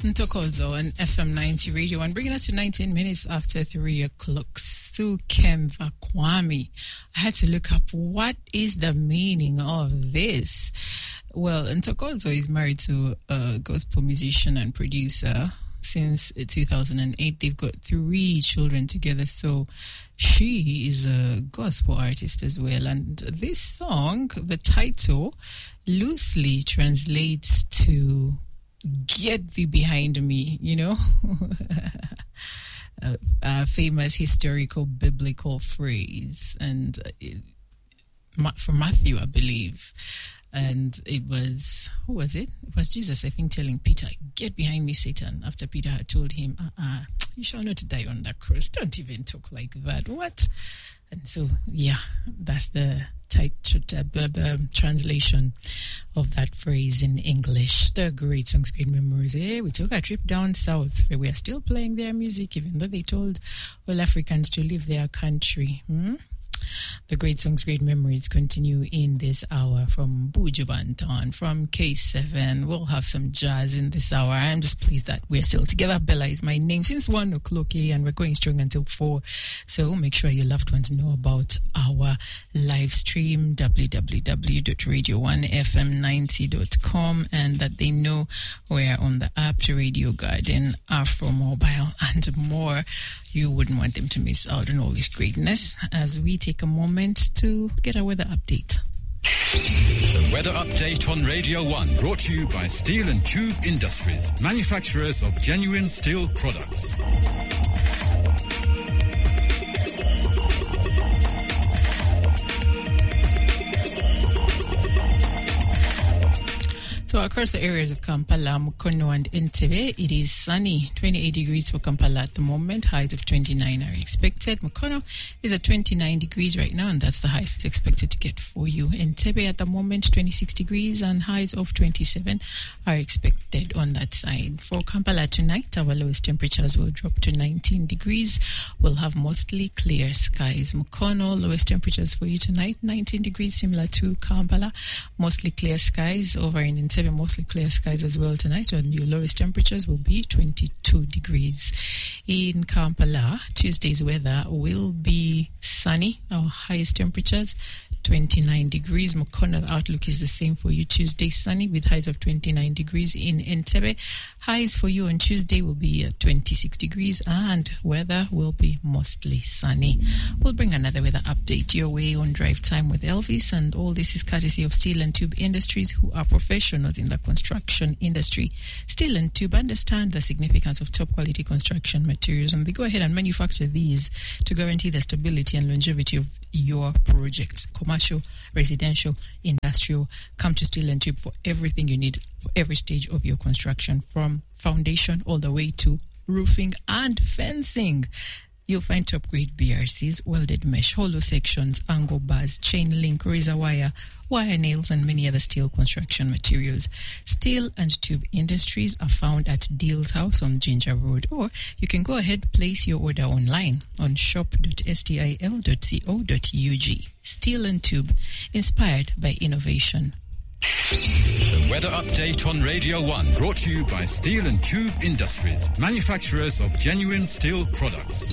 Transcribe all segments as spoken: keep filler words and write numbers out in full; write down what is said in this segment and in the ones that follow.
Ntokozo on F M ninety Radio one, bringing us to nineteen minutes after three o'clock. Sue Kemva Kwame. I had to look up what is the meaning of this. Well, Ntokozo is married to a gospel musician and producer since two thousand eight. They've got three children together, so she is a gospel artist as well. And this song, the title, loosely translates to "Get Thee Behind Me," you know? a, a famous historical biblical phrase. And it, from Matthew, I believe. And it was, who was it? It was Jesus, I think, telling Peter, "Get behind me, Satan," after Peter had told him, uh-uh, "You shall not die on that cross. Don't even talk like that." What? And so, yeah, that's the title, the, the translation of that phrase in English. The great songs, great memories. Hey, we took a trip down south. We are still playing their music, even though they told all Africans to leave their country. Hmm? The great songs, great memories continue in this hour from Buju Banton, from K seven. We'll have some jazz in this hour. I'm just pleased that we're still together. Bella is my name since one o'clock, eh, and we're going strong until four. So make sure your loved ones know about our live stream, w w w dot radio one f m ninety dot com, and that they know we're on the app to Radio Garden, Afro Mobile, and more. You wouldn't want them to miss out on all this greatness as we take a moment to get our weather update. The weather update on Radio one, brought to you by Steel and Tube Industries, manufacturers of genuine steel products. So across the areas of Kampala, Mukono and Entebbe, it is sunny. twenty-eight degrees for Kampala at the moment. Highs of twenty-nine are expected. Mukono is at twenty-nine degrees right now, and that's the highest expected to get for you. Entebbe at the moment, twenty-six degrees, and highs of twenty-seven are expected on that side. For Kampala tonight, our lowest temperatures will drop to nineteen degrees. We'll have mostly clear skies. Mukono, lowest temperatures for you tonight, nineteen degrees, similar to Kampala. Mostly clear skies. Over in Entebbe, mostly clear skies as well tonight, and your lowest temperatures will be twenty-two degrees. In Kampala, Tuesday's weather will be sunny. Our highest temperatures twenty-nine degrees. Mukono, the outlook is the same for you. Tuesday sunny with highs of twenty-nine degrees. In Entebbe, highs for you on Tuesday will be at twenty-six degrees, and weather will be mostly sunny. We'll bring another weather update your way on Drive Time with Elvis, and all this is courtesy of Steel and Tube Industries, who are professionals in the construction industry. Steel and Tube understand the significance of top quality construction materials, and they go ahead and manufacture these to guarantee the stability and longevity of your projects. Commercial, residential, industrial. Come to Steel and Tube for everything you need for every stage of your construction, from foundation all the way to roofing and fencing. You'll find top-grade B R Cs, welded mesh, hollow sections, angle bars, chain link, razor wire, wire nails, and many other steel construction materials. Steel and Tube Industries are found at Deal's House on Ginger Road, or you can go ahead, place your order online on shop dot stil dot co dot ug. Steel and Tube, inspired by innovation. The weather update on Radio one, brought to you by Steel and Tube Industries, manufacturers of genuine steel products.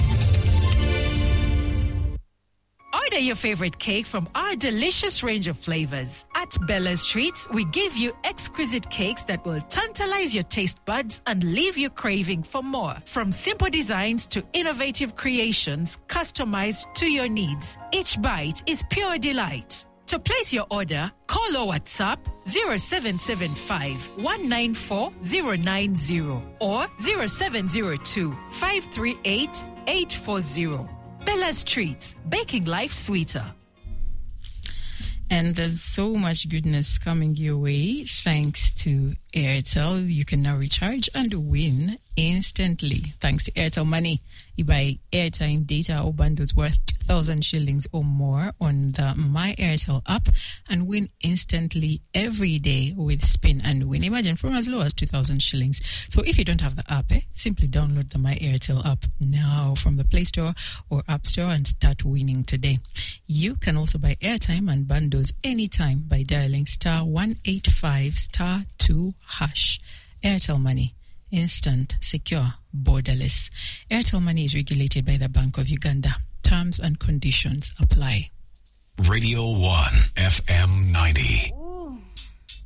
Order your favorite cake from our delicious range of flavors. At Bella's Treats, we give you exquisite cakes that will tantalize your taste buds and leave you craving for more. From simple designs to innovative creations customized to your needs, each bite is pure delight. To place your order, call or WhatsApp zero seven seven five, one nine four zero nine zero or zero seven zero two, five three eight, eight four zero. Bella's Treats, baking life sweeter. And there's so much goodness coming your way thanks to Airtel. You can now recharge and win instantly thanks to Airtel Money. You buy airtime, data, or bundles worth two thousand shillings or more on the My Airtel app and win instantly every day with Spin and Win. Imagine, from as low as two thousand shillings. So if you don't have the app, eh, simply download the My Airtel app now from the Play Store or App Store and start winning today. You can also buy airtime and bundles anytime by dialing star one eight five star two hash. Airtel Money. instant, secure, borderless. Airtel Money is regulated by the Bank of Uganda. Terms and conditions apply. Radio one, F M ninety.